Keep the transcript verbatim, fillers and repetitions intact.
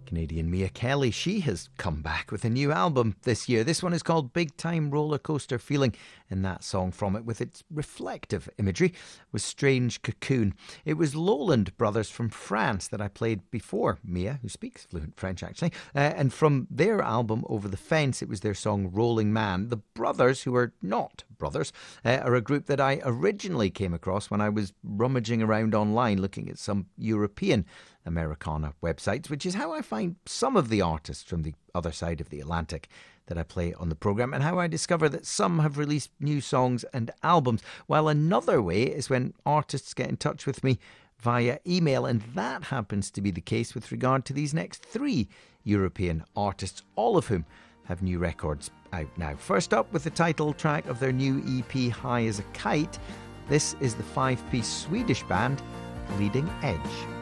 Canadian Mia Kelly, she has come back with a new album this year. This one is called Big Time Roller Coaster Feeling, and that song from it, with its reflective imagery, was Strange Cocoon. It was Lowland Brothers from France that I played before Mia, who speaks fluent French actually, uh, and from their album Over the Fence, it was their song Rolling Man. The brothers, who are not brothers, uh, are a group that I originally came across when I was rummaging around online looking at some European Americana websites, which is how I find some of the artists from the other side of the Atlantic that I play on the programme, and how I discover that some have released new songs and albums, while another way is when artists get in touch with me via email, and that happens to be the case with regard to these next three European artists, all of whom have new records out now. First up, with the title track of their new E P High as a Kite, this is the five-piece Swedish band Leading Edge.